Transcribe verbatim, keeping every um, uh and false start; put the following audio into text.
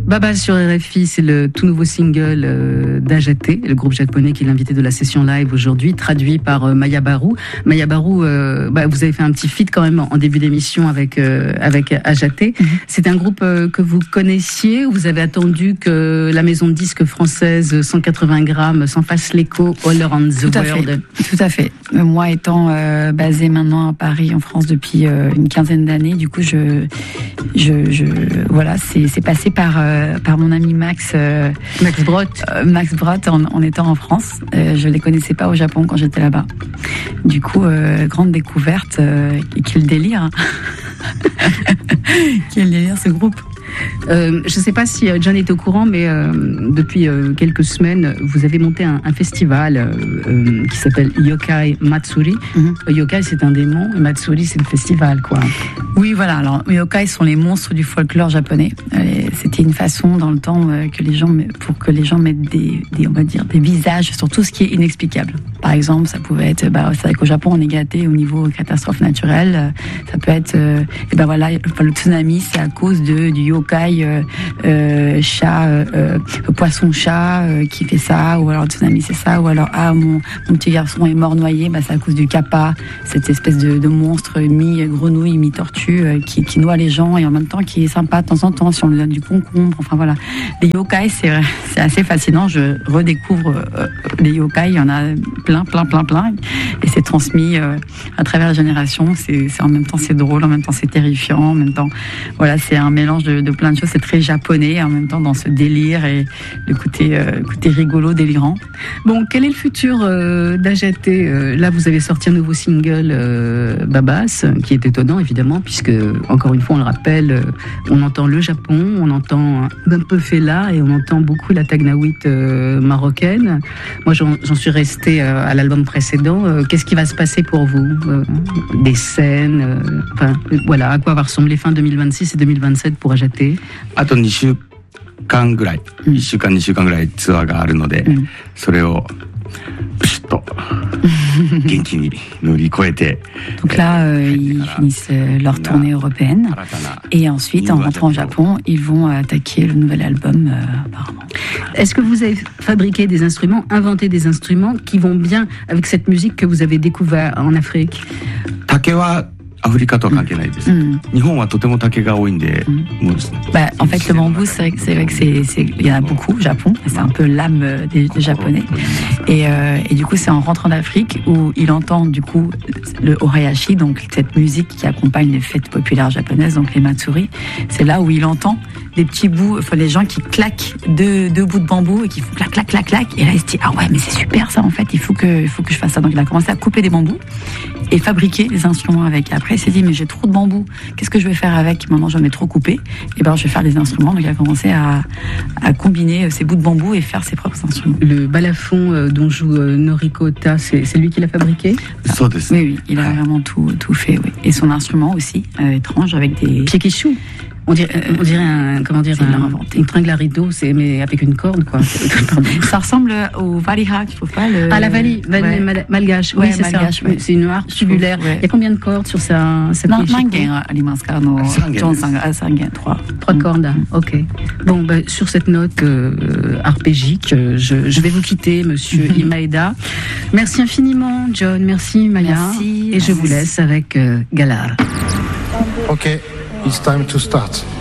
Baba sur R F I, c'est le tout nouveau single euh, d'Ajaté, le groupe japonais qui est l'invité de la session live aujourd'hui, traduit par euh, Maya Baru. Maya Baru, euh, bah, vous avez fait un petit feat quand même en début d'émission avec euh, avec Ajaté. Mm-hmm. C'est un groupe euh, que vous connaissiez ou vous avez attendu que la maison de disques française cent quatre-vingts grammes s'en fasse l'écho all around the Tout à world? Fait. Tout à fait. Moi étant euh, basée maintenant à Paris, en France, depuis euh, une quinzaine d'années, du coup, je, je, je voilà, c'est, c'est passé par euh, par mon ami Max euh, Max Brott euh, Max Brott en, en étant en France. Euh, je les connaissais pas au Japon quand j'étais là-bas. Du coup, euh, grande découverte. Euh, quel délire quel délire ce groupe. Euh, je ne sais pas si John est au courant, mais euh, depuis euh, quelques semaines, vous avez monté un, un festival euh, euh, qui s'appelle Yokai Matsuri. Mm-hmm. Yokai, c'est un démon, et Matsuri, c'est le festival, quoi. Oui, voilà. Alors, yokai sont les monstres du folklore japonais. Et c'était une façon dans le temps euh, que les gens, pour que les gens mettent des, des, on va dire, des visages sur tout ce qui est inexplicable. Par exemple, ça pouvait être, bah, c'est vrai qu'au Japon, on est gâté au niveau catastrophe naturelle. Ça peut être, euh, et ben voilà, le tsunami, c'est à cause de du yokai euh, euh, chat, euh, poisson chat euh, qui fait ça, ou alors le tsunami c'est ça, ou alors ah mon, mon petit garçon est mort noyé, bah c'est à cause du kappa, cette espèce de, de monstre mi-grenouille, mi-tortue euh, qui, qui noie les gens et en même temps qui est sympa de temps en temps si on lui donne du concombre. Enfin voilà, les yokai c'est, c'est assez fascinant. Je redécouvre euh, les yokai, il y en a plein, plein, plein, plein, et c'est transmis euh, à travers les générations. C'est, c'est en même temps c'est drôle, en même temps c'est terrifiant, en même temps voilà c'est un mélange de, de plein de choses. C'est très japonais en même temps dans ce délire et le côté, euh, côté rigolo, délirant. Bon, quel est le futur euh, d'Ajaté? euh, Là, vous avez sorti un nouveau single, euh, Babas, qui est étonnant évidemment, puisque encore une fois, on le rappelle, euh, on entend le Japon, on entend un peu Fela et on entend beaucoup la Tagnaouit euh, marocaine. Moi, j'en, j'en suis restée euh, à l'album précédent. Euh, qu'est-ce qui va se passer pour vous? euh, Des scènes, euh, enfin, voilà, à quoi va ressembler fin deux mille vingt-six et deux mille vingt-sept pour Ajaté? あとにしゅうかんぐらい、うん、いっしゅうかんにしゅうかんぐらいツアーがあるので、うん、それをプシッと元気に乗り越えて Donc là, euh, ils finissent leur tournée européenne et ensuite, en rentrant au Japon, ils vont attaquer le nouvel album, euh, apparemment. Est-ce que vous avez fabriqué des instruments, inventé des instruments qui vont bien avec cette musique que vous avez découvert en Afrique? 竹は アフリカとは関係ないです。日本はとても竹が多いんで、もうですね。 Bah, en fait, le bambou, c'est vrai que c'est vrai que c'est, c'est, il y en a beaucoup au Japon. C'est un peu l'âme des, des Japonais. Et, euh, et du coup, c'est en rentrant d'Afrique où il entend du coup le ohayashi, donc cette musique qui accompagne les fêtes populaires japonaises, donc les matsuri. C'est là où il entend des petits bouts, enfin les gens qui claquent deux, deux bouts de bambou et qui font clac, clac, clac, clac. Et là, il se dit ah ouais, mais c'est super ça en fait. Il faut que, il faut que je fasse ça. Donc il a commencé à couper des bambous et fabriquer des instruments avec. Et après, il s'est dit mais j'ai trop de bambou. Qu'est-ce que je vais faire avec? Maintenant, j'en ai trop coupé. Et ben, je vais faire des instruments. Donc il a commencé à, à combiner ces bouts de bambou et faire ses propres instruments. Le balafon euh, dont joue euh, Noriko Ota, c'est, c'est lui qui l'a fabriqué? Ah, oui, oui, il a vraiment tout, tout fait. Oui. Et son instrument aussi, euh, étrange, avec des piekishu. On dirait, on dirait un, comment dire, un, une tringle à rideau, c'est, mais avec une corde, quoi. Ça ressemble au valiha, tu trouves pas le... Ah, la vali, vali ouais. mal, malgache, oui, ouais, c'est malgache, ça. Ouais. C'est une harpe tubulaire. Ouais. Il y a combien de cordes sur sa, sa Non, mangen, alimaskano, trois. Trois cordes, mm. Ok. Bon, bah, sur cette note euh, arpégique, je, je vais vous quitter, monsieur mm-hmm. Imaeda. Merci infiniment, John, merci Maya. Merci. Et je vous laisse avec euh, Galar. Ok. It's time to start.